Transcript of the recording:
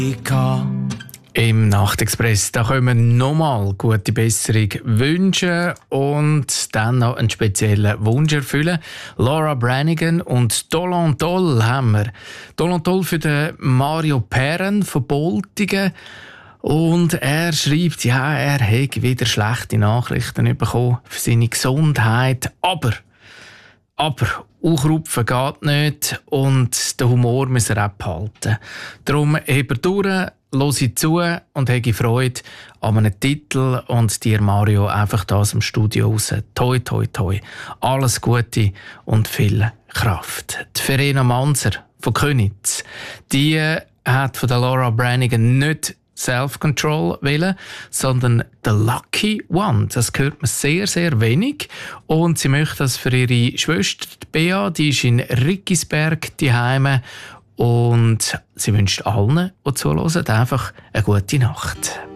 Im Nachtexpress, da können wir nochmal gute Besserung wünschen und dann noch einen speziellen Wunsch erfüllen. Laura Branigan und Dolantol haben wir. Dolantol für den Mario Perren von Boltingen. Und er schreibt, ja, er hätte wieder schlechte Nachrichten bekommen für seine Gesundheit. Aber, Aufrupfen geht nicht und den Humor müssen wir auch behalten. Darum hebt er durch, höre zu und habe Freude an einem Titel und dir, Mario, einfach da aus dem Studio raus. Toi, toi, toi. Alles Gute und viel Kraft. Die Verena Manser von Könitz, die hat von der Laura Branigan nicht Self-Control wählen, sondern The Lucky One. Das hört man sehr, sehr wenig. Und sie möchte das für ihre Schwester Bea, die ist in Rickisberg daheim. Und sie wünscht allen, die zuhören, einfach eine gute Nacht.